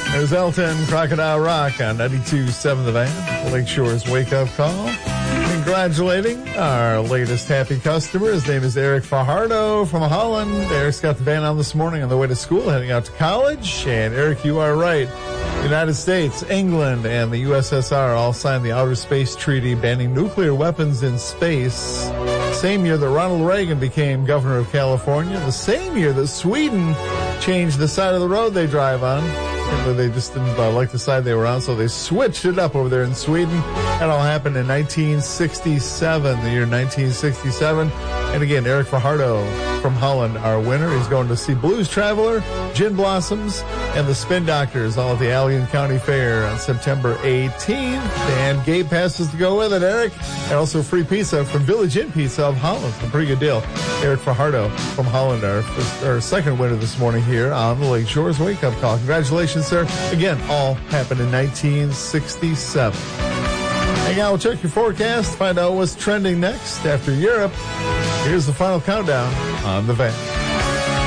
There's Elton, Crocodile Rock on 92.7 The Van, Lakeshore's wake-up call. Congratulating our latest happy customer. His name is Eric Fajardo from Holland. Eric's got the van on this morning on the way to school, heading out to college. And Eric, you are right. The United States, England, and the USSR all signed the Outer Space Treaty banning nuclear weapons in space. Same year that Ronald Reagan became governor of California. The same year that Sweden changed the side of the road they drive on. They just didn't like the side they were on, so they switched it up over there in Sweden. That all happened in 1967, the year 1967. And again, Eric Fajardo from Holland, our winner. He's going to see Blues Traveler, Gin Blossoms, and the Spin Doctors, all at the Albion County Fair on September 18th. And gate passes to go with it, Eric. And also free pizza from Village Inn Pizza of Holland. A pretty good deal. Eric Fajardo from Holland, our second winner this morning here on the Lake Shore's Wake Up Call. Congratulations, sir. Again, all happened in 1967. Hang out, we'll check your forecast, find out what's trending next after Europe. Here's the final countdown on the Van.